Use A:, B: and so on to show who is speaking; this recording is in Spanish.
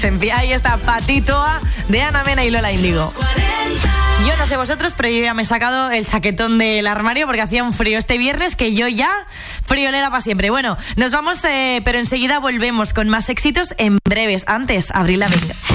A: Ahí está Patitoa de Ana Mena y Lola Índigo. Yo no sé vosotros, pero yo ya me he sacado el chaquetón del armario porque hacía un frío este viernes que yo ya friolera para siempre. Bueno, nos vamos, pero enseguida volvemos con más éxitos en breves. Antes, Avril Lavigne.